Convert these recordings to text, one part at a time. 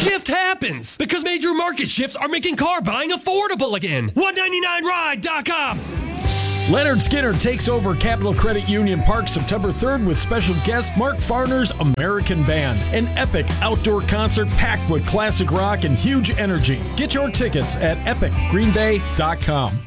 shift happens because major market shifts are making car buying affordable again. 199ride.com. Leonard Skinner takes over Capital Credit Union Park September 3rd with special guest Mark Farner's American Band. An epic outdoor concert packed with classic rock and huge energy. Get your tickets at epicgreenbay.com.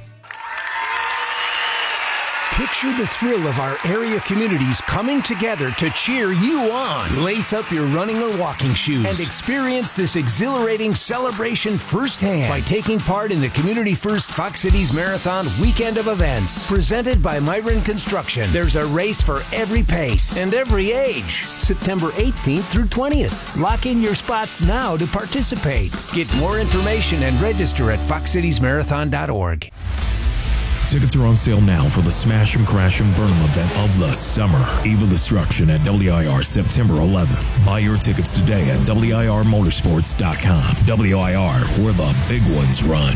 Picture the thrill of our area communities coming together to cheer you on. Lace up your running or walking shoes and experience this exhilarating celebration firsthand by taking part in the Community First Fox Cities Marathon Weekend of Events. Presented by Myron Construction, there's a race for every pace and every age. September 18th through 20th. Lock in your spots now to participate. Get more information and register at foxcitiesmarathon.org. Tickets are on sale now for the Smash 'em Crash 'em Burn 'em event of the summer. Evil Destruction at WIR September 11th. Buy your tickets today at WIRmotorsports.com. WIR, where the big ones run.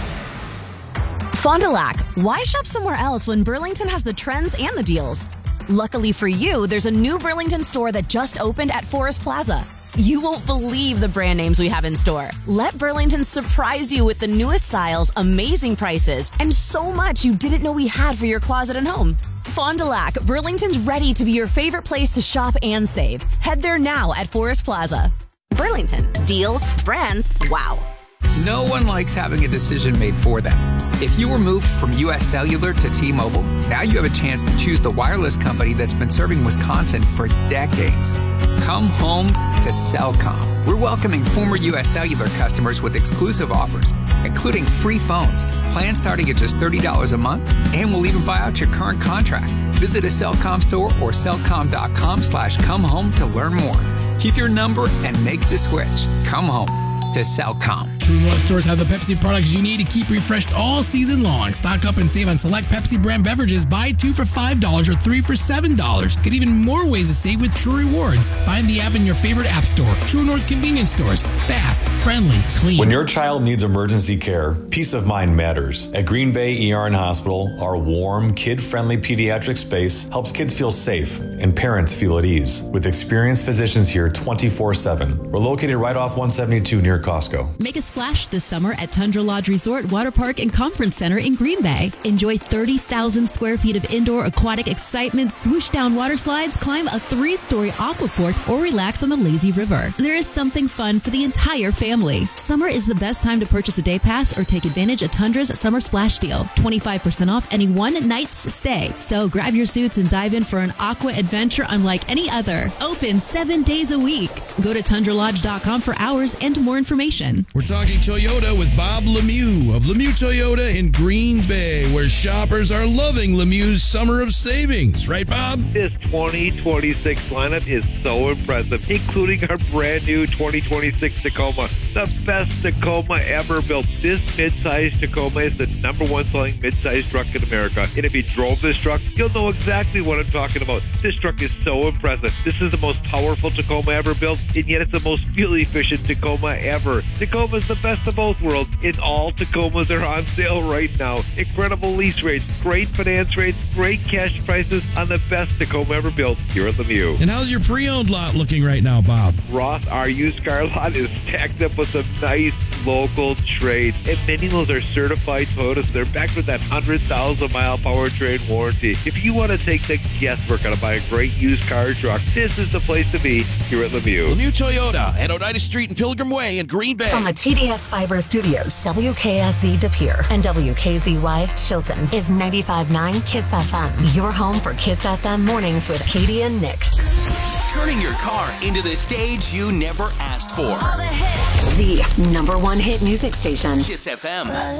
Fond du Lac. Why shop somewhere else when Burlington has the trends and the deals? Luckily for you, there's a new Burlington store that just opened at Forest Plaza. You won't believe the brand names we have in store. Let Burlington surprise you with the newest styles, amazing prices, and so much you didn't know we had for your closet and home. Fond du Lac, Burlington's ready to be your favorite place to shop and save. Head there now at Forest Plaza. Burlington. Deals, brands, wow. No one likes having a decision made for them. If you were moved from US Cellular to T-Mobile, now you have a chance to choose the wireless company that's been serving Wisconsin for decades. Come home to Cellcom. We're welcoming former US Cellular customers with exclusive offers, including free phones, plans starting at just $30 a month, and we'll even buy out your current contract. Visit a Cellcom store or cellcom.com/comehome to learn more. Keep your number and make the switch. Come home to Cellcom. True North stores have the Pepsi products you need to keep refreshed all season long. Stock up and save on select Pepsi brand beverages. Buy 2 for $5 or 3 for $7. Get even more ways to save with True Rewards. Find the app in your favorite app store. True North convenience stores. Fast, friendly, clean. When your child needs emergency care, peace of mind matters. At Green Bay ER and Hospital, our warm, kid-friendly pediatric space helps kids feel safe and parents feel at ease. With experienced physicians here 24/7. We're located right off 172 near Costco. Make a splash this summer at Tundra Lodge Resort, Water Park, and Conference Center in Green Bay. Enjoy 30,000 square feet of indoor aquatic excitement, swoosh down water slides, climb a 3-story aquafort, or relax on the lazy river. There is something fun for the entire family. Summer is the best time to purchase a day pass or take advantage of Tundra's Summer Splash Deal. 25% off any one night's stay. So grab your suits and dive in for an aqua adventure unlike any other. Open 7 days a week. Go to tundralodge.com for hours and more information. We're talking Toyota with Bob Lemieux of Lemieux Toyota in Green Bay, where shoppers are loving Lemieux's Summer of Savings. Right, Bob? This 2026 lineup is so impressive, including our brand new 2026 Tacoma, the best Tacoma ever built. This mid-size Tacoma is the #1 selling mid-size truck in America. And if you drove this truck, you'll know exactly what I'm talking about. This truck is so impressive. This is the most powerful Tacoma ever built, and yet it's the most fuel-efficient Tacoma ever. Tacoma is the best of both worlds, and all Tacomas are on sale right now. Incredible lease rates, great finance rates, great cash prices on the best Tacoma ever built here at Lemieux. And how's your pre-owned lot looking right now, Bob? Ross, our used car lot is stacked up with some nice local trades, and many of those are certified Toyotas. They're backed with that 100,000-mile powertrain warranty. If you want to take the guesswork out of buying a great used car or truck, this is the place to be here at Lemieux. Lemieux Toyota at Oneida Street and Pilgrim Way in Green Bay. From the TDS Fiber Studios, WKSE De Pere and WKZY Chilton is 95.9 KISS FM. Your home for KISS FM mornings with Katie and Nick. Turning your car into the stage you never asked for. The #1 hit music station. KISS FM.